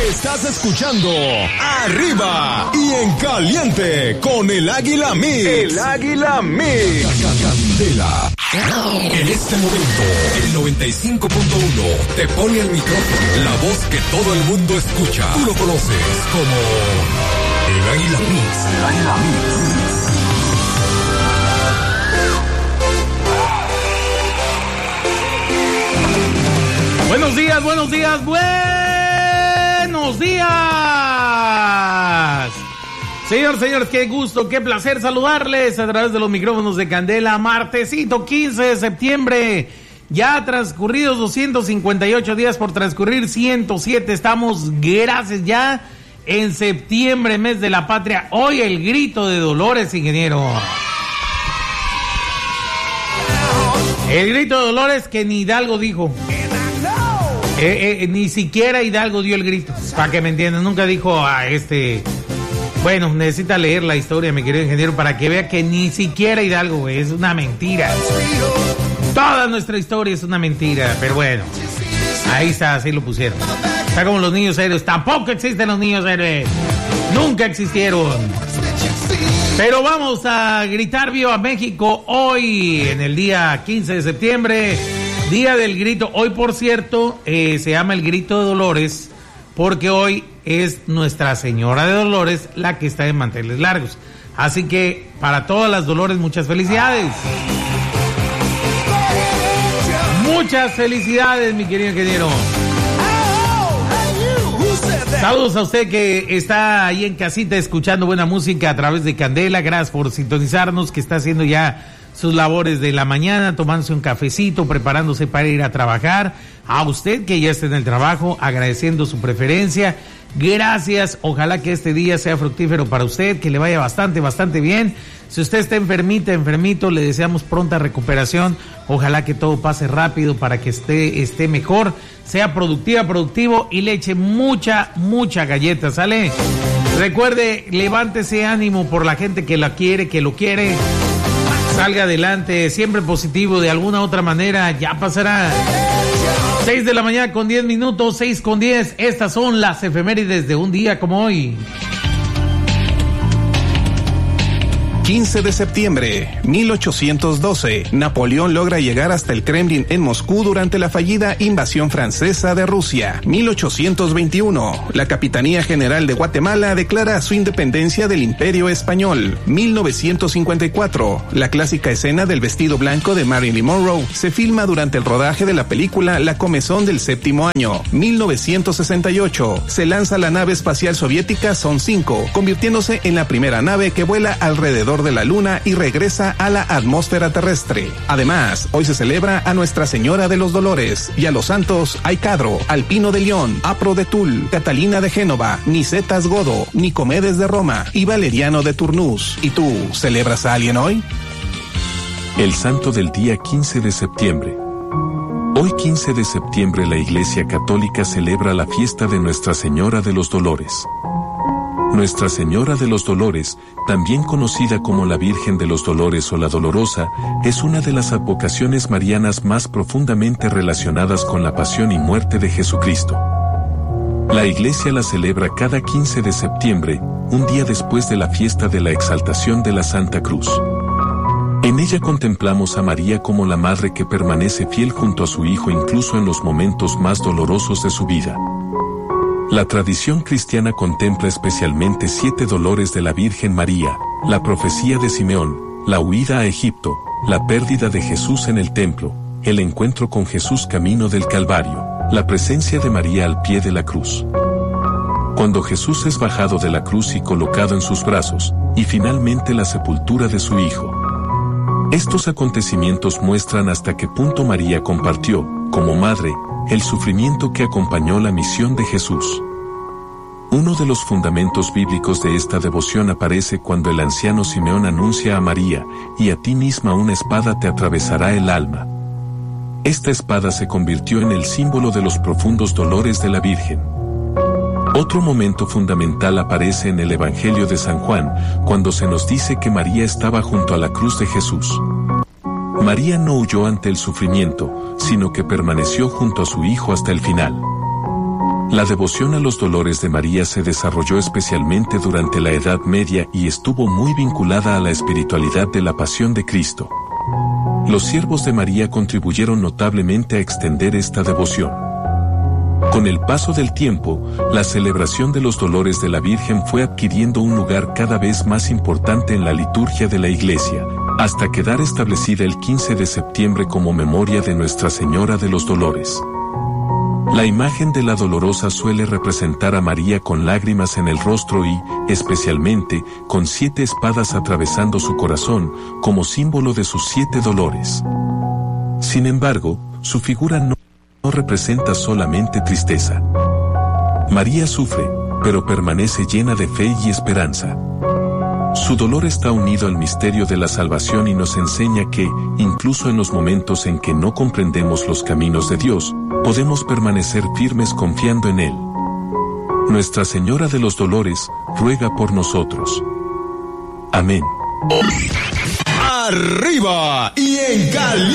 Estás escuchando Arriba y en Caliente con el Águila Mix. El Águila Mix. Candela. En este momento, el 95.1 te pone el micrófono, la voz que todo el mundo escucha. Tú lo conoces como el Águila Mix. El Águila Mix. Buenos días, buenos días, buenos días. Señores, qué gusto, qué placer saludarles a través de los micrófonos de Candela. Martesito 15 de septiembre, ya transcurridos 258 días por transcurrir 107. Estamos, gracias, ya en septiembre, mes de la patria. Hoy el grito de Dolores, ingeniero. El grito de Dolores que ni Hidalgo dijo. Ni siquiera Hidalgo dio el grito, para que me entiendan. Nunca dijo a Bueno, necesita leer la historia, mi querido ingeniero, para que vea que ni siquiera Hidalgo, güey, es una mentira. Toda nuestra historia es una mentira, pero bueno, ahí está, así lo pusieron. Está como los niños héroes. Tampoco existen los niños héroes. Nunca existieron. Pero vamos a gritar viva México hoy, en el día 15 de septiembre. Día del grito. Hoy, por cierto, se llama el grito de Dolores porque hoy es Nuestra Señora de Dolores la que está de manteles largos. Así que para todas las Dolores, muchas felicidades. Muchas felicidades, mi querido ingeniero. Saludos a usted que está ahí en casita escuchando buena música a través de Candela. Gracias por sintonizarnos, que está haciendo ya sus labores de la mañana, tomándose un cafecito, preparándose para ir a trabajar. A usted que ya está en el trabajo, agradeciendo su preferencia. Gracias, ojalá que este día sea fructífero para usted, que le vaya bastante bien. Si usted está enfermito, le deseamos pronta recuperación. Ojalá que todo pase rápido para que esté mejor, sea productivo y le eche mucha galleta, ¿sale? Recuerde, levántese, ánimo por la gente que la quiere, que lo quiere. Salga adelante, siempre positivo, de alguna otra manera, ya pasará. 6 de la mañana con 10 minutos, 6:10. Estas son las efemérides de un día como hoy. 15 de septiembre, 1812, Napoleón logra llegar hasta el Kremlin en Moscú durante la fallida invasión francesa de Rusia. 1821, la Capitanía General de Guatemala declara su independencia del Imperio Español. 1954, la clásica escena del vestido blanco de Marilyn Monroe se filma durante el rodaje de la película La Comezón del séptimo año. 1968, se lanza la nave espacial soviética Son 5, convirtiéndose en la primera nave que vuela alrededor de la Luna y regresa a la atmósfera terrestre. Además, hoy se celebra a Nuestra Señora de los Dolores y a los santos Aicadro, Alpino de León, Apro de Tul, Catalina de Génova, Nicetas Godo, Nicomedes de Roma y Valeriano de Turnus. ¿Y tú, celebras a alguien hoy? El santo del día 15 de septiembre. Hoy 15 de septiembre la Iglesia Católica celebra la fiesta de Nuestra Señora de los Dolores. Nuestra Señora de los Dolores, también conocida como la Virgen de los Dolores o la Dolorosa, es una de las advocaciones marianas más profundamente relacionadas con la pasión y muerte de Jesucristo. La Iglesia la celebra cada 15 de septiembre, un día después de la fiesta de la exaltación de la Santa Cruz. En ella contemplamos a María como la madre que permanece fiel junto a su Hijo incluso en los momentos más dolorosos de su vida. La tradición cristiana contempla especialmente 7 dolores de la Virgen María: la profecía de Simeón, la huida a Egipto, la pérdida de Jesús en el templo, el encuentro con Jesús camino del Calvario, la presencia de María al pie de la cruz. Cuando Jesús es bajado de la cruz y colocado en sus brazos, y finalmente la sepultura de su Hijo. Estos acontecimientos muestran hasta qué punto María compartió, como madre, el sufrimiento que acompañó la misión de Jesús. Uno de los fundamentos bíblicos de esta devoción aparece cuando el anciano Simeón anuncia a María: y a ti misma una espada te atravesará el alma. Esta espada se convirtió en el símbolo de los profundos dolores de la Virgen. Otro momento fundamental aparece en el Evangelio de San Juan, cuando se nos dice que María estaba junto a la cruz de Jesús. María no huyó ante el sufrimiento, sino que permaneció junto a su Hijo hasta el final. La devoción a los dolores de María se desarrolló especialmente durante la Edad Media y estuvo muy vinculada a la espiritualidad de la Pasión de Cristo. Los siervos de María contribuyeron notablemente a extender esta devoción. Con el paso del tiempo, la celebración de los dolores de la Virgen fue adquiriendo un lugar cada vez más importante en la liturgia de la Iglesia, hasta quedar establecida el 15 de septiembre como memoria de Nuestra Señora de los Dolores. La imagen de la Dolorosa suele representar a María con lágrimas en el rostro y, especialmente, con 7 espadas atravesando su corazón, como símbolo de sus 7 dolores. Sin embargo, su figura no representa solamente tristeza. María sufre, pero permanece llena de fe y esperanza. Su dolor está unido al misterio de la salvación y nos enseña que, incluso en los momentos en que no comprendemos los caminos de Dios, podemos permanecer firmes confiando en Él. Nuestra Señora de los Dolores, ruega por nosotros. Amén. Arriba y en caliente.